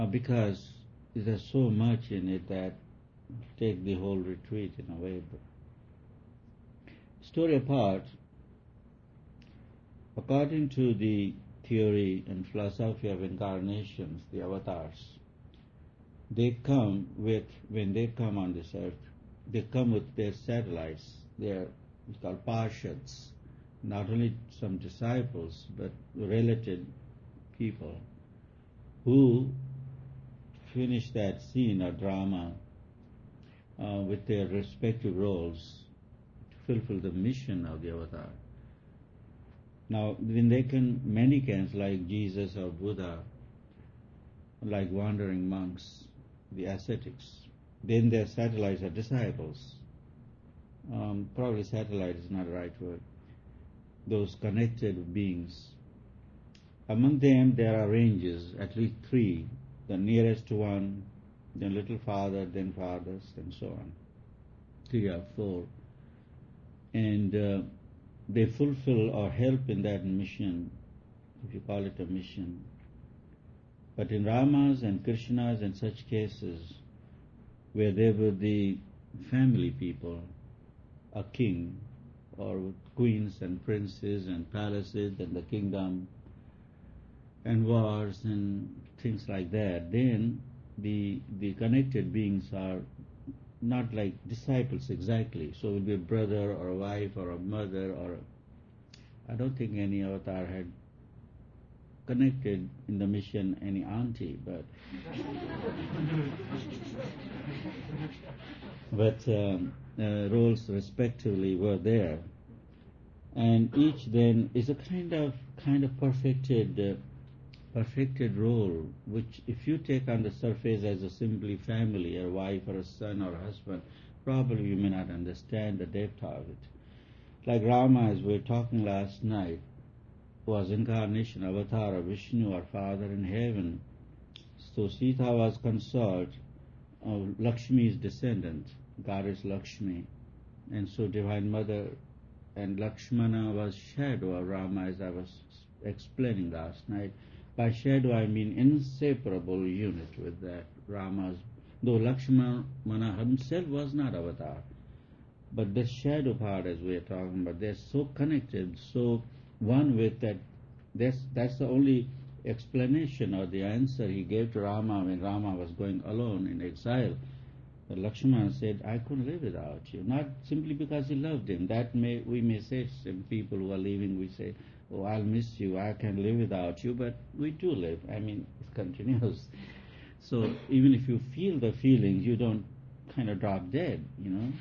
because there's so much in it that take the whole retreat in a way. But story apart, according to the theory and philosophy of incarnations, the avatars, when they come on this earth, they come with their satellites. They are called parshads, not only some disciples, but related people who finish that scene or drama with their respective roles to fulfill the mission of the avatar. Now, when they can, mendicants like Jesus or Buddha, like wandering monks, the ascetics, then their satellites are disciples. Probably satellite is not the right word. Those connected beings. Among them there are ranges, at least three. The nearest one, then little farther, then farthest, and so on. 3 or 4. And they fulfill or help in that mission, if you call it a mission. But in Ramas and Krishnas and such cases, where they were the family people, a king, or queens and princes and palaces and the kingdom and wars and things like that, then the connected beings are not like disciples exactly. So it will be a brother or a wife or a mother or I don't think any avatar had connected in the mission any auntie, but roles respectively were there, and each then is a kind of perfected role, which if you take on the surface as a simply family, a wife or a son or a husband, probably you may not understand the depth of it. Like Rama, as we were talking last night, was incarnation, avatar of Vishnu, our Father in heaven. So Sita was consort of Lakshmi's descendant, goddess Lakshmi, and so Divine Mother, and Lakshmana was shadow of Rama, as I was explaining last night. By shadow I mean inseparable unit with that Rama's, though Lakshmana himself was not avatar, but the shadow part, as we are talking about, they're so connected, so one with that. That's the only explanation or the answer he gave to Rama when Rama was going alone in exile. But Lakshmana said, I couldn't live without you. Not simply because he loved him. We may say, some people who are leaving, we say, oh, I'll miss you, I can't live without you, but we do live. I mean, it continues. So even if you feel the feelings, you don't kind of drop dead, you know.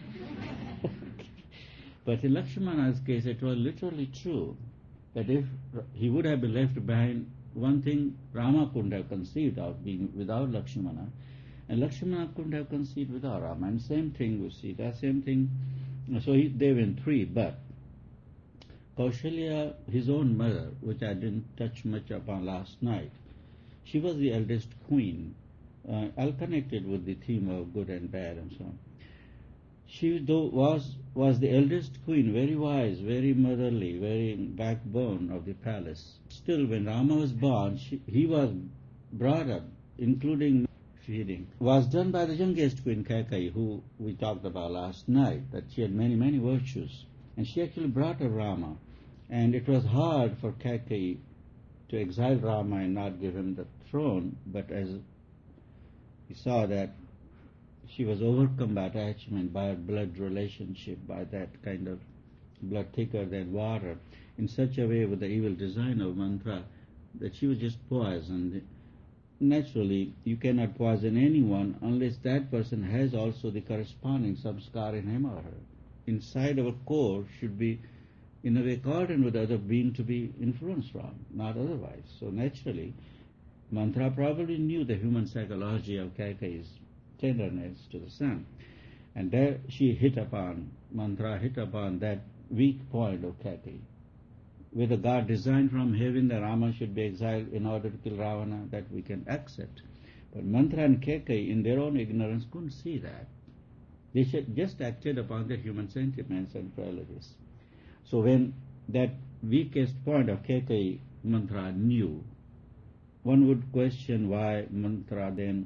But in Lakshmana's case, it was literally true that if he would have been left behind, one thing Rama couldn't have conceived of being without Lakshmana, and Lakshmana couldn't have conceived without Rama. And same thing with Sita, same thing. So they went three, but Kaushalya, his own mother, which I didn't touch much upon last night, she was the eldest queen. I'll connect it with the theme of good and bad and so on. She was the eldest queen, very wise, very motherly, very backbone of the palace. Still, when Rama was born, he was brought up, including feeding, was done by the youngest queen, Kaikeyi, who we talked about last night, that she had many, many virtues. And she actually brought up Rama. And it was hard for Kaikeyi to exile Rama and not give him the throne, but as we saw that she was overcome by attachment, by a blood relationship, by that kind of blood thicker than water, in such a way with the evil design of mantra that she was just poisoned. Naturally, you cannot poison anyone unless that person has also the corresponding samskar in him or her. Inside our core should be, in a way, accordant with the other being to be influenced from, not otherwise. So naturally, mantra probably knew the human psychology of Kaikeyi's tenderness to the son. And there mantra hit upon that weak point of Kaikeyi. With a God designed from heaven that Rama should be exiled in order to kill Ravana, that we can accept. But Mantra and Kaikeyi, in their own ignorance, couldn't see that. They just acted upon their human sentiments and frailties. So when that weakest point of Kaikeyi, Mantra knew, one would question why Manthara then,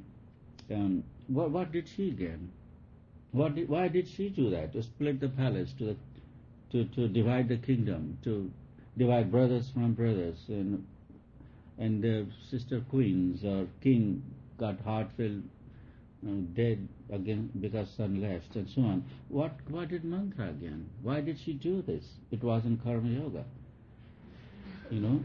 what did she gain? Why did she do that? To split the palace, to divide the kingdom, to divide brothers from brothers, and the sister queens or king got heart filled, dead again because son left, and so on. What did Manthara again? Why did she do this? It wasn't karma yoga, you know.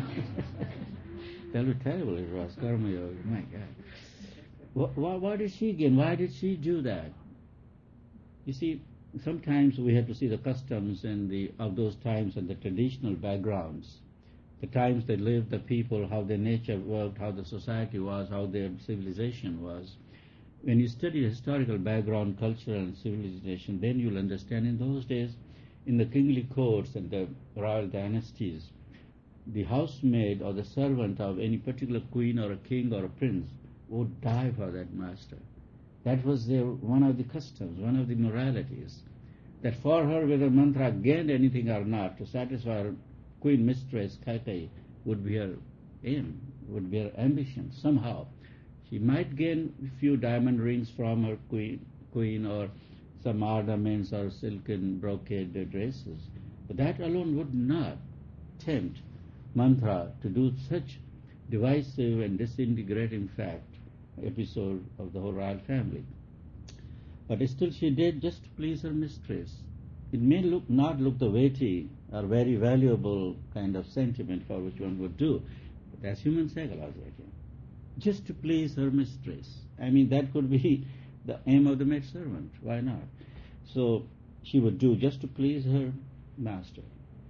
Tell me, terrible it was karma yoga. My God, why did she again? Why did she do that? You see, sometimes we have to see the customs and of those times and the traditional backgrounds, the times they lived, the people, how their nature worked, how the society was, how their civilization was. When you study the historical background, culture and civilization, then you'll understand in those days, in the kingly courts and the royal dynasties, the housemaid or the servant of any particular queen or a king or a prince would die for that master. That was one of the customs, one of the moralities, that for her, whether Manthara gained anything or not, to satisfy her queen mistress, Kaikeyi, would be her aim, would be her ambition somehow. She might gain a few diamond rings from her queen or some ornaments or silken brocade dresses, but that alone would not tempt Manthara to do such divisive and disintegrating episode of the whole royal family. But still she did just to please her mistress. It may not look the weighty or very valuable kind of sentiment for which one would do, but that's human psychology again. Just to please her mistress. I mean, that could be the aim of the maidservant. Why not? So she would do just to please her master.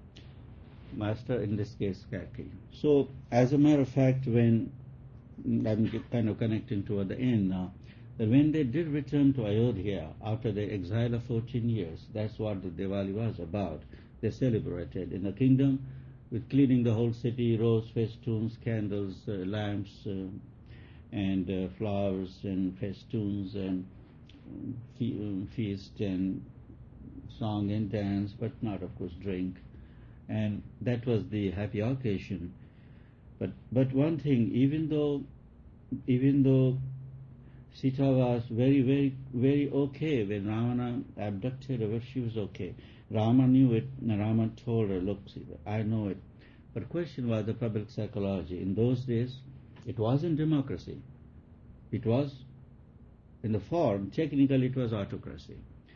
Master, in this case, Kaikeyi. So, as a matter of fact, when I'm kind of connecting toward the end now, that when they did return to Ayodhya after the exile of 14 years, that's what the Diwali was about. They celebrated in the kingdom with cleaning the whole city, rose festoons, candles, lamps, and flowers and festoons and feast and song and dance, but not, of course, drink. And that was the happy occasion. But one thing, even though Sita was very, very, very okay when Ravana abducted her, she was okay. Rama knew it, and Rama told her, look, Sita, I know it. But the question was the public psychology. In those days, it wasn't democracy. It was, in the form, technically it was autocracy.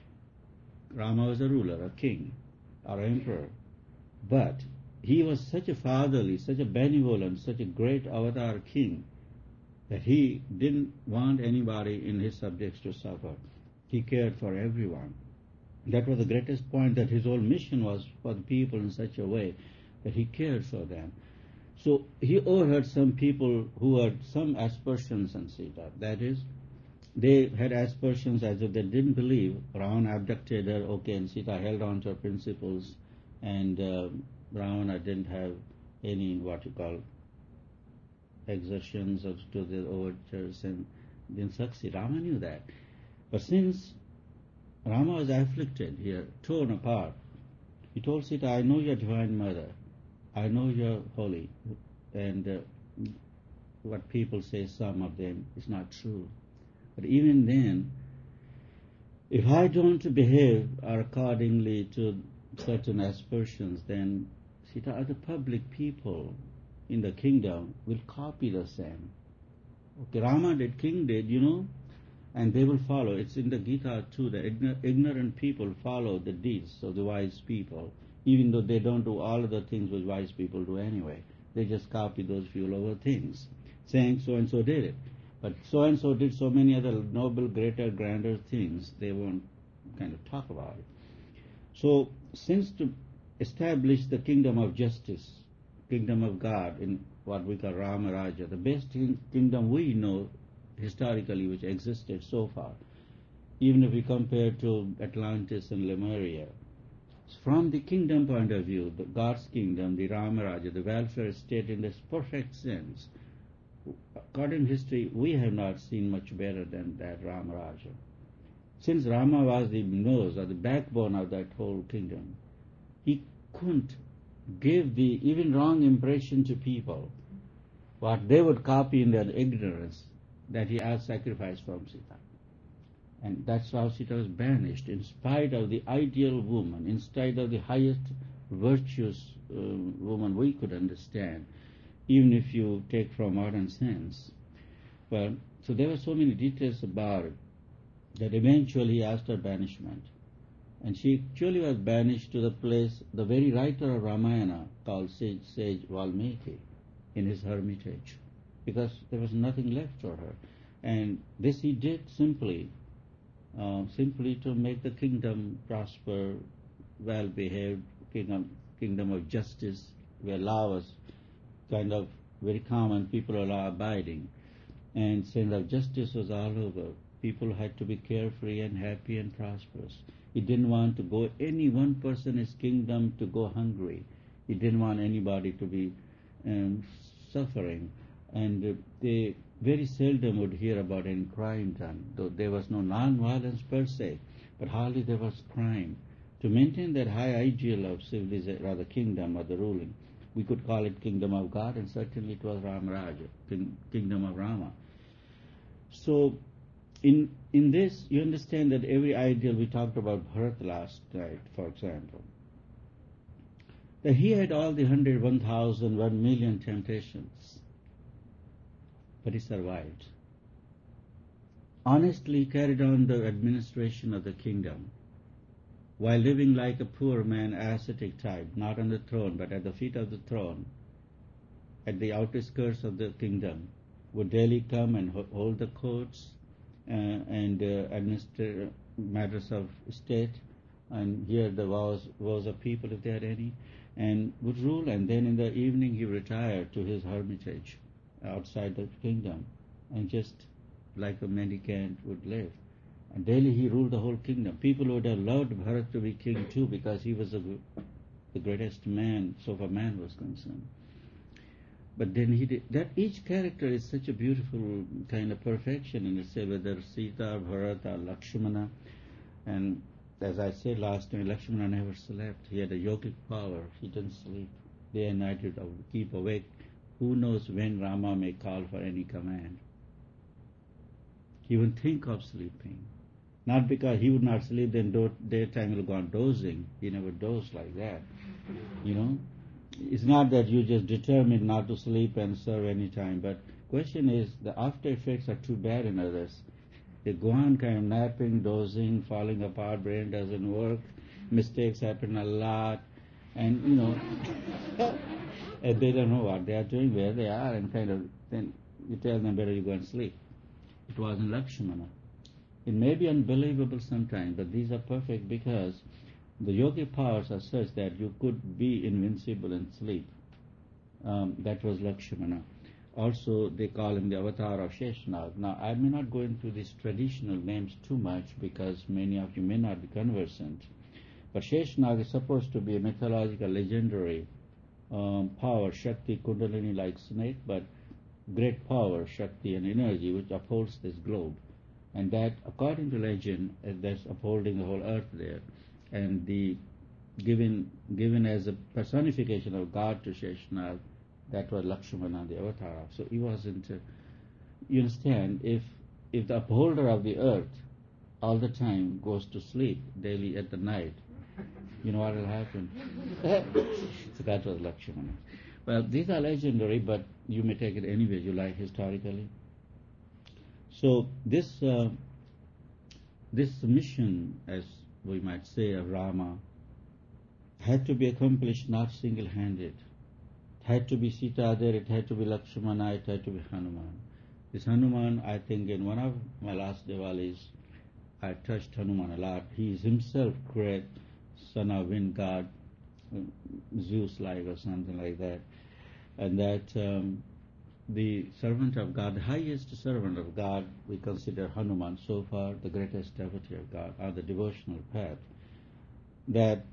Rama was a ruler, a king, or emperor. But he was such a fatherly, such a benevolent, such a great avatar king that he didn't want anybody in his subjects to suffer. He cared for everyone. That was the greatest point, that his whole mission was for the people in such a way that he cared for them. So he overheard some people who had some aspersions on Sita. That is, they had aspersions as if they didn't believe Ravana abducted her, okay, and Sita held on to her principles, and Ravana didn't have any, what you call, exertions to the overtures and didn't succeed. Rama knew that. But since Rama was afflicted here, torn apart, he told Sita, I know you're divine mother. I know you're holy. And what people say, some of them, is not true. But even then, if I don't behave accordingly to certain aspersions, then Sita, other public people in the kingdom will copy the same. Okay, Rama did, king did, and they will follow. It's in the Gita too, the ignorant people follow the deeds of the wise people, even though they don't do all of the things which wise people do anyway. They just copy those few lower things, saying so-and-so did it. But so-and-so did so many other noble, greater, grander things, they won't kind of talk about it. So, since to establish the kingdom of justice, kingdom of God, in what we call Rama Raja, the best kingdom we know historically which existed so far, even if we compare to Atlantis and Lemuria, from the kingdom point of view, the God's kingdom, the Rama Raja, the welfare state in this perfect sense, according to history, we have not seen much better than that Rama Raja. Since Rama was the nose or the backbone of that whole kingdom, he couldn't give the even wrong impression to people. what they would copy in their ignorance, that he asked sacrifice from Sita. And that's how Sita was banished, in spite of the ideal woman, in spite of the highest virtuous woman we could understand, even if you take from modern sense. Well, so there were so many details about it that eventually he asked her banishment. And she actually was banished to the place, the very writer of Ramayana called sage Valmiki, in his hermitage, because there was nothing left for her. And this he did simply to make the kingdom prosper, well-behaved, kingdom of justice, where law was kind of very common, people are law-abiding, and sense of justice was all over. People had to be carefree and happy and prosperous. He didn't want to go any one person in his kingdom to go hungry. He didn't want anybody to be suffering, and they very seldom would hear about any crime done, though there was no non-violence per se, but hardly there was crime. To maintain that high ideal of civilization, rather kingdom or the ruling, we could call it kingdom of God, and certainly it was Ramaraja, kingdom of Rama. So in this, you understand that every ideal, we talked about Bharat last night, for example, that he had all the 100, 1,000, 1 million temptations, but he survived. Honestly carried on the administration of the kingdom, while living like a poor man, ascetic type, not on the throne, but at the feet of the throne, at the outer skirts of the kingdom, would daily come and hold the courts and administer matters of state, and hear the woes of people if they had any, and would rule. And then in the evening he retired to his hermitage outside the kingdom, and just like a mendicant would live. And daily he ruled the whole kingdom. People would have loved Bharat to be king too, because he was the greatest man, so far man was concerned. But then he did that. Each character is such a beautiful kind of perfection in itself, whether Sita, Bharat, or Lakshmana. And as I said last time, Lakshmana never slept. He had a yogic power. He didn't sleep. Day and night he would keep awake. Who knows when Rama may call for any command. He wouldn't think of sleeping. Not because he would not sleep, then daytime he will go on dozing. He never dozed like that. It's not that you just determined not to sleep and serve any time, but question is the after effects are too bad in others. They go on kind of napping, dozing, falling apart, brain doesn't work, mistakes happen a lot, and and they don't know what they are doing, where they are, and kind of then you tell them better you go and sleep. It wasn't Lakshmana. It may be unbelievable sometimes, but these are perfect because the yogic powers are such that you could be invincible in sleep. That was Lakshmana. Also, they call him the avatar of Sheshanag. Now, I may not go into these traditional names too much because many of you may not be conversant. But Sheshanag is supposed to be a mythological, legendary power, Shakti, Kundalini like snake, but great power, Shakti and energy which upholds this globe. And that, according to legend, that's upholding the whole earth there. And the given as a personification of God to Sheshanag, that was Lakshmana, the avatar. So he wasn't. You understand? If the upholder of the earth all the time goes to sleep daily at the night, you know what will happen? So that was Lakshmana. Well, these are legendary, but you may take it any way you like historically. So this mission, as we might say, of Rama, had to be accomplished not single-handed. It had to be Sita there, it had to be Lakshmana, it had to be Hanuman. This Hanuman, I think in one of my last Diwalis, I touched Hanuman a lot. He is himself great, son of wind god, Zeus-like or something like that. And that the servant of God, the highest servant of God, we consider Hanuman so far the greatest devotee of God, on the devotional path. That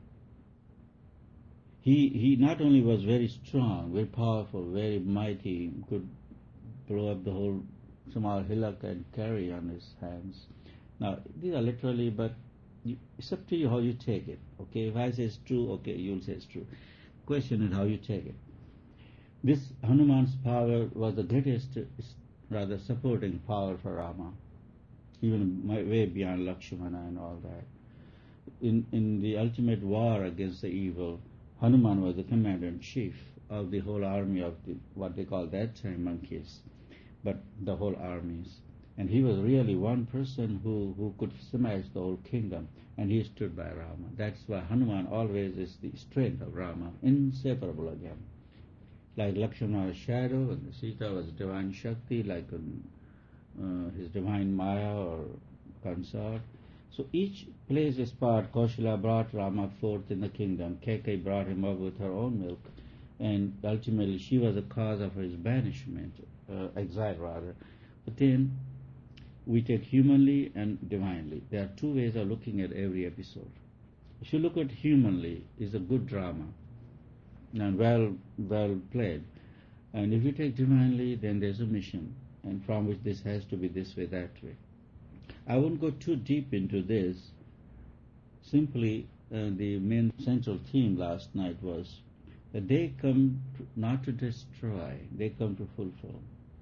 he not only was very strong, very powerful, very mighty, could blow up the whole small hillock and carry on his hands. Now, these are literally, but it's up to you how you take it. Okay, if I say it's true, okay, you'll say it's true. Question is how you take it. This Hanuman's power was the greatest, rather supporting power for Rama, even way beyond Lakshmana and all that. In the ultimate war against the evil, Hanuman was the commander-in-chief of the whole army of what they call that time monkeys, but the whole armies. And he was really one person who could smash the whole kingdom, and he stood by Rama. That's why Hanuman always is the strength of Rama, inseparable again. Like Lakshmana's shadow, and Sita was divine Shakti, like his divine Maya or consort. So each plays his part. Kaushala brought Rama forth in the kingdom. Kaikeyi brought him up with her own milk, and ultimately she was the cause of his banishment, exile rather. But then we take humanly and divinely. There are two ways of looking at every episode. If you look at humanly, it's a good drama and well played. And if you take divinely, then there's a mission, and from which this has to be this way, that way. I won't go too deep into this. Simply, the main central theme last night was that they come not to destroy, they come to fulfill.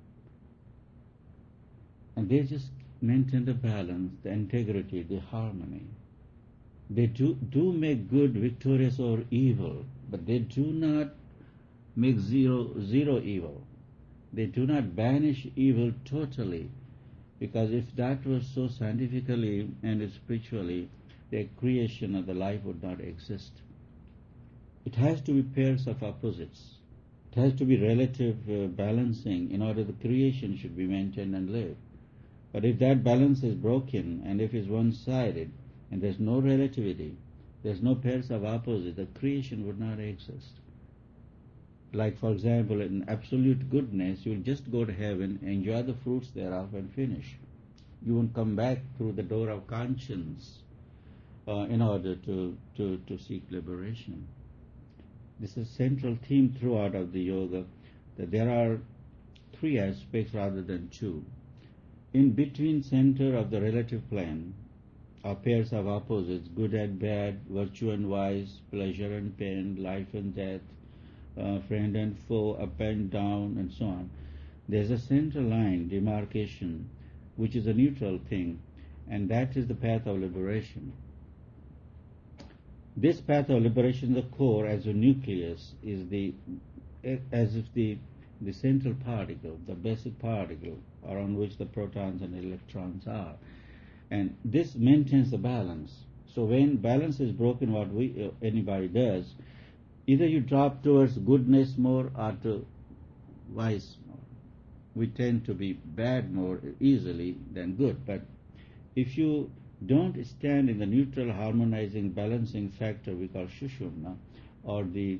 And they just maintain the balance, the integrity, the harmony. They do make good victorious over evil, but they do not make zero evil. They do not banish evil totally, because if that was so scientifically and spiritually, the creation of the life would not exist. It has to be pairs of opposites. It has to be relative balancing in order the creation should be maintained and live. But if that balance is broken, and if it's one-sided, and there's no relativity, there's no pairs of opposites, the creation would not exist. Like, for example, in absolute goodness, you'll just go to heaven, enjoy the fruits thereof, and finish. You won't come back through the door of conscience in order to seek liberation. This is a central theme throughout of the yoga, that there are three aspects rather than two. In between center of the relative plane are pairs of opposites, good and bad, virtue and vice, pleasure and pain, life and death, friend and foe, up and down, and so on. There's a central line, demarcation, which is a neutral thing, and that is the path of liberation. This path of liberation, the core as a nucleus, is as if the central particle, the basic particle, around which the protons and electrons are. And this maintains the balance. So when balance is broken, what anybody does, either you drop towards goodness more or to vice more. We tend to be bad more easily than good. But if you don't stand in the neutral, harmonizing, balancing factor we call Sushumna, or the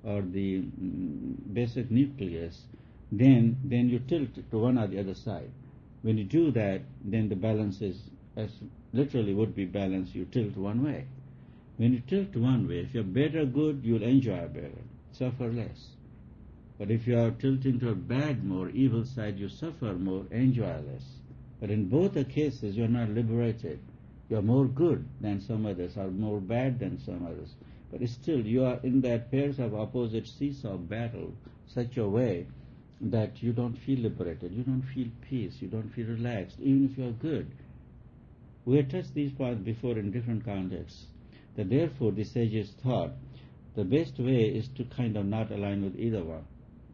basic nucleus, then you tilt to one or the other side. When you do that, then the balance is, as literally would be balanced, you tilt one way. When you tilt one way, if you're better good, you'll enjoy better, suffer less. But if you are tilting to a bad more, evil side, you suffer more, enjoy less. But in both the cases, you're not liberated. You're more good than some others, or more bad than some others. But still, you are in that pairs of opposite seesaw battle such a way that you don't feel liberated, you don't feel peace, you don't feel relaxed, even if you are good. We have touched these points before in different contexts, that therefore the sages thought the best way is to kind of not align with either one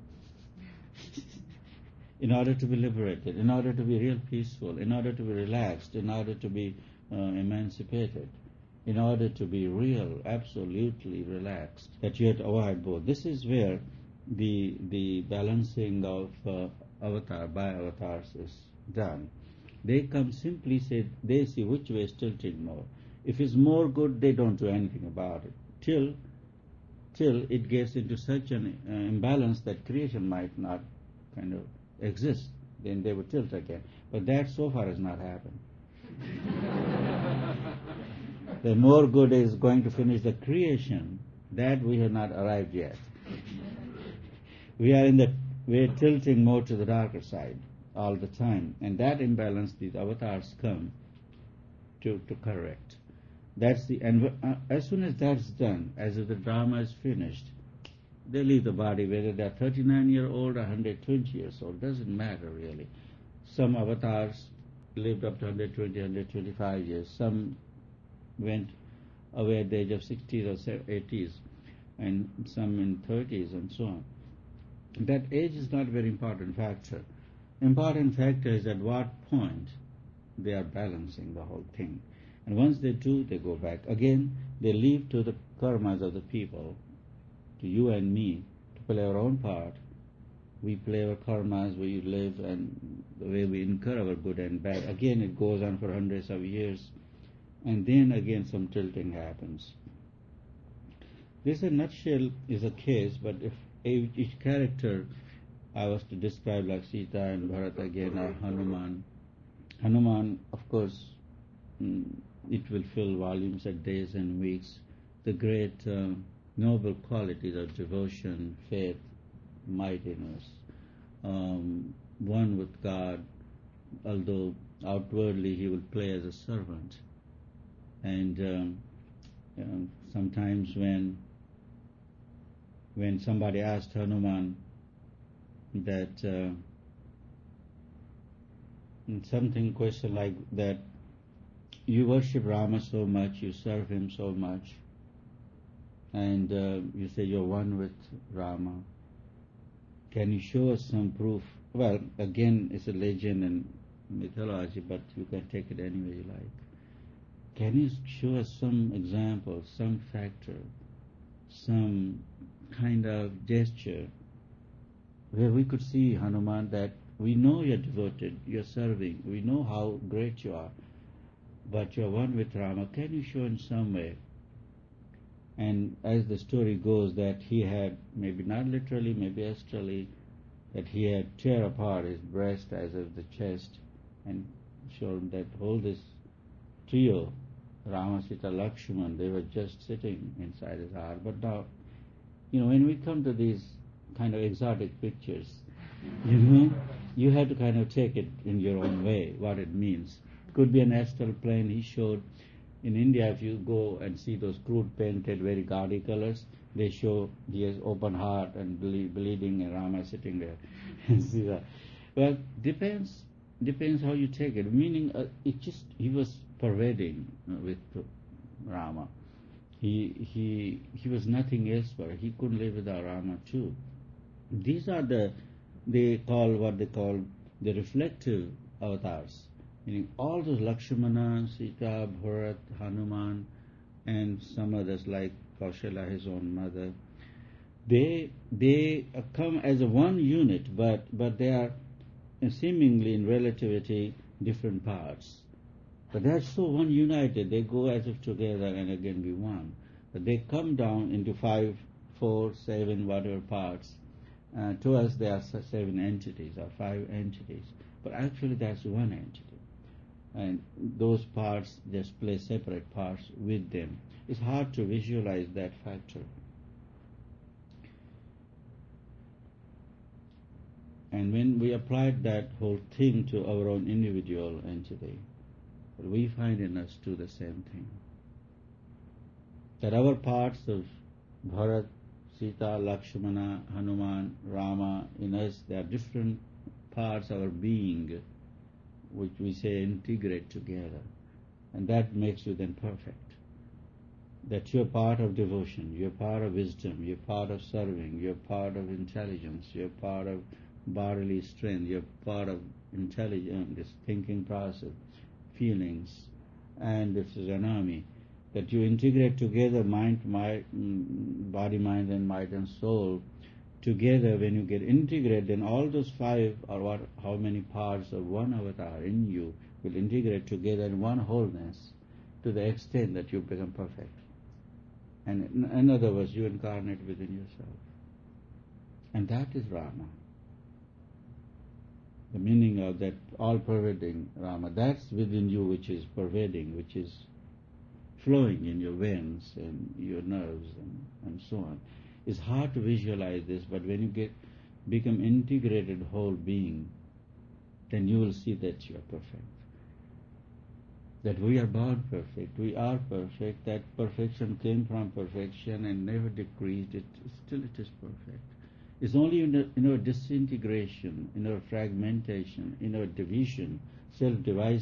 in order to be liberated, in order to be real peaceful, in order to be relaxed, in order to be emancipated, in order to be real, absolutely relaxed, that you have to avoid both. This is where the balancing of avatar by avatars is done. They come simply say, they see which way is tilting more. If it's more good, they don't do anything about it till it gets into such an imbalance that creation might not kind of exist. Then they would tilt again. But that so far has not happened. The more good is going to finish the creation, that we have not arrived yet. We're tilting more to the darker side all the time, and that imbalance these avatars come to correct. That's and as soon as that's done, as if the drama is finished, They leave the body, whether they are 39-year-old or 120 years old, doesn't matter really. Some avatars lived up to 120, 125 years. Some went away at the age of 60s or 80s, and some in 30s and so on. That age is not a very important factor. Important factor is at what point they are balancing the whole thing. And once they do, they go back. Again, they leave to the karmas of the people, to you and me, to play our own part. We play our karmas, we live, and the way we incur our good and bad. Again, it goes on for hundreds of years, and then again some tilting happens. This, in a nutshell, is a case, but if each character I was to describe, like Sita and Bharata again, or Hanuman, of course, it will fill volumes of days and weeks. The great noble qualities of devotion, faith, mightiness, one with God, although outwardly he will play as a servant. And sometimes when somebody asked Hanuman that something question like that, you worship Rama so much, you serve him so much, and you say you're one with Rama. Can you show us some proof? Well, again, it's a legend and mythology, but you can take it any way you like. Can you show us some example, some factor, some kind of gesture where we could see, Hanuman, that we know you're devoted, you're serving, we know how great you are, but you're one with Rama. Can you show in some way? And as the story goes, that he had, maybe not literally, maybe astrally, that he had tear apart his breast as of the chest and shown that all this trio, Rama, Sita, Lakshman, they were just sitting inside his heart. But now, when we come to these kind of exotic pictures, you have to kind of take it in your own way, what it means. It could be an astral plane. He showed in India, if you go and see those crude painted, very gaudy colors, they show he has open heart and bleeding, and Rama sitting there. See that? Well, depends how you take it. Meaning, he was pervading with Rama. He was nothing else, but he couldn't live without Rama too. These are what they call the reflective avatars. Meaning all those Lakshmana, Sita, Bharat, Hanuman, and some others like Kaushala, his own mother, they come as a one unit, but they are seemingly in relativity different parts. But they are so one united, they go as if together and again be one. But they come down into 5, 4, 7, whatever parts. To us they are 7 entities or 5 entities. But actually that's one entity. And those parts just play separate parts with them. It's hard to visualize that factor. And when we applied that whole thing to our own individual entity, we find in us too the same thing. That our parts of Bharat, Sita, Lakshmana, Hanuman, Rama, in us, there are different parts of our being, which we say integrate together. And that makes you then perfect. That you're part of devotion, you're part of wisdom, you're part of serving, you're part of intelligence, you're part of bodily strength, you're part of intelligence, this thinking process, feelings, and this is an army. That you integrate together body, mind, and might and soul together. When you get integrated, then all those 5 or how many parts of one avatar in you will integrate together in one wholeness to the extent that you become perfect. And in other words, you incarnate within yourself. And that is Rama. The meaning of that all-pervading Rama, that's within you, which is pervading, which is flowing in your veins and your nerves and so on. It's hard to visualize this, but when you become integrated whole being, then you will see that you are perfect. that we are born perfect, we are perfect, that perfection came from perfection and never decreased, still it is perfect. It's only in our disintegration, in our fragmentation, in our division, self-devised